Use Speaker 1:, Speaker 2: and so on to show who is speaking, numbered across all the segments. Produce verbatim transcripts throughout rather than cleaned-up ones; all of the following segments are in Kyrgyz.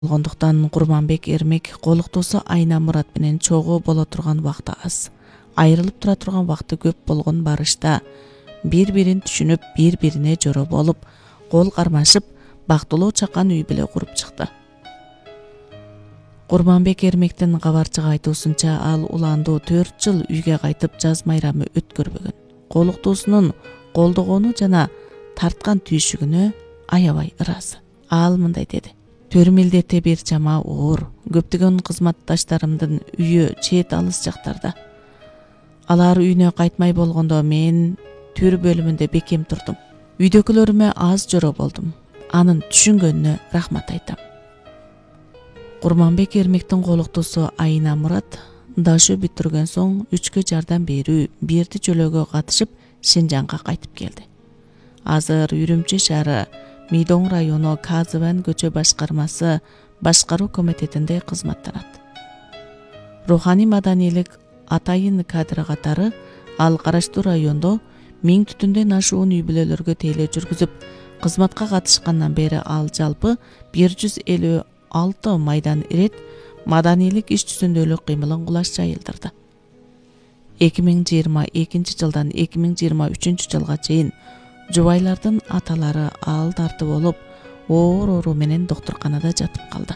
Speaker 1: болгондуктан Курманбек Эрмек колуктуусу Айна Мурат менен чогуу боло турган убакты аз, айрылып тура турган убакты көп болгон барышта бири-бирин түшүнүп, бири-бирине жоро болуп, кол кармашып, бактылуу чакан үй бүлө куруп чыкты. Курманбек Эрмектин кабарчыга айтуусунча, ал уландуу төрт жыл үйгө кайтып жаз майрамы өткөрбөгөн. Колуктуусунун колдогону жана тарткан түйшүгүнө аябай ыраазы. Ал мындай деди: Төрмилдете бир чама оор, көптөгөн кызматташтарымдын үйү чет алыс жактарда. Алар үйүнө кайтмай болгондо мен төр бөлүмүндө бекем турдум. Үйдөкүлөрүмө аз жоро болдум. Анын түшүнгөнүнө рахмат айтам. Курманбек Эрмектин колуктуусу Айна Мурат дашы бүтүргөн соң үчкө жардам берүү, бирди жөлөөгө катышып Шинжаңга кайтып келди. Азыр Үрүмчү шаары Мийдоң району Казыбан көчө башкармасы башкаруу комитетинде кызматтанат. Руханий маданийлик атайын кадр катары ал караштуу райондо миң түтүндөн ашуун үй бүлөлөргө тейлөө жүргүзүп, кызматка катышкандан бери ал жалпы бир жүз элүү алты майдан ирет маданийлик иш жүзүндөлүк кыймылын кулаш жайылдырды. эки миң жыйырма экинчи жылдан эки миң жыйырма үчүнчү жылга чейин жубайлардын аталары ал тартып болуп, оор оору менен доктурканада жатып калды.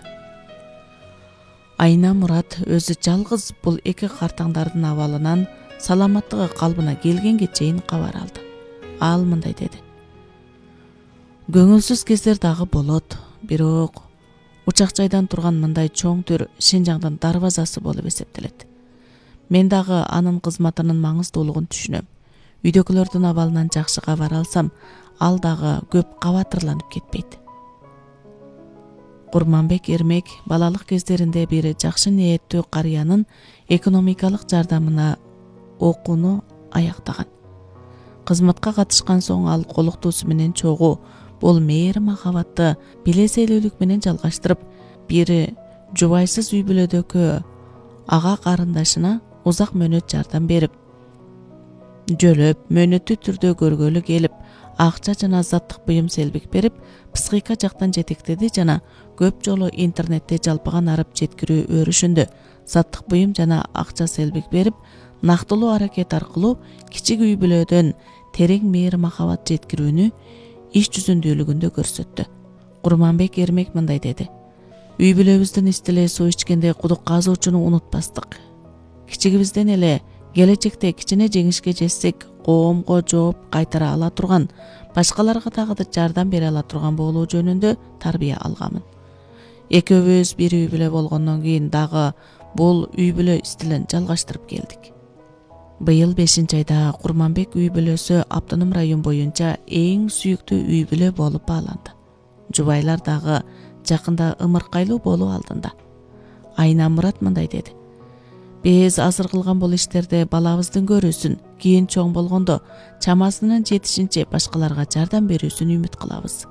Speaker 1: Айна Мурат өзү жалгыз бул эки картаңдардын абалынан саламаттыгы калбына келгенге чейин кабар алды. Ал мындай деди: Көңүлсүз кездер дагы болот, бирок учак жайдан турган мындай чоң төр Шинжаңдын дарбазасы болуп эсептелет. Мен дагы анын кызматынын маңыздуулугун түшүнөм. Үйдөкүлөрдүн абалынан жакшы кабар алсам, ал дагы көп кабатырланып кетпейт. Курманбек Эрмек балалык кездеринде бир жакшы ниеттүү карыянын экономикалык жардамына окууну аяктаган. Кызматка катышкан соң ал колуктуусу менен чогуу бул мээри махабатты билеселүүлүк менен жалгаштырып, бир жубайсыз үй бүлөдөгү ага карындашына узак мөөнөт жардам берип, жөлөп, мөөнөттүү түрдө көргөлү келип, акча жана заттык буюм селбик берип, психика жактан жетектеди жана көп жолу интернетте жалпыган арып жеткирүү өрүшүндө заттык буюм жана акча селбик берип, нактылуу аракет аркылуу кичик үй бүлөдөн терең мээри махабат жеткирүүнү иш жүзүндүүлүгүндө көрсөттү. Курманбек Эрмек мындай деди: Үй бүлөбүздүн истеле суу ичкенде кудук казуучуну унутпастык. Кичигибизден эле келечекте кичине жеңишке жетсек, коомго жооп кайтара ала турган, башкаларга дагы жардам бере ала турган болуу жөнүндө тарбия алганмын. Экөөбүз бир үй бүлө болгондон кийин дагы бул үй бүлө стилин жалгаштырып келдик. Быйыл бешинчи айда Курманбек үй бүлөсү Автоном район боюнча эң сүйүктүү үй бүлө болуп бааланды. Жубайлар дагы жакында ымыркайлуу болуу алдында. Айна Мурат мындай деди: Биз азыр кылган бул иштерде балабыздын көрүүсүн, кийин чоң болгондо чамасынын жетишинче башкаларга жардам берүүсүн үмүт кылабыз.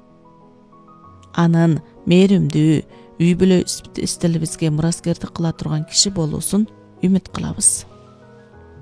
Speaker 1: Анын мээримдүү үй бүлө стилибизге мураскердик кыла турган киши болуусун үмүт кылабыз.